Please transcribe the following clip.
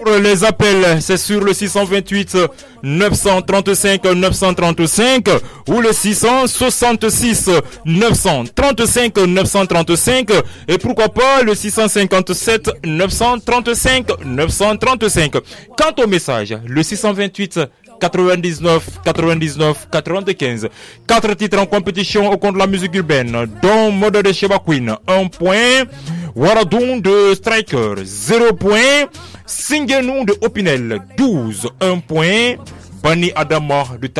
Pour les appels, c'est sur le 628 935 935 ou le 666 935 935 et pourquoi pas le 657 935 935. Quant au message, le 628 99 99 95. 4 titres en compétition au compte de la musique urbaine, dont Mode de Sheba Queen, 1 point. Waradoun de Striker, 0 point. Singenou de Opinel, 12, 1 point. Bani Adamor de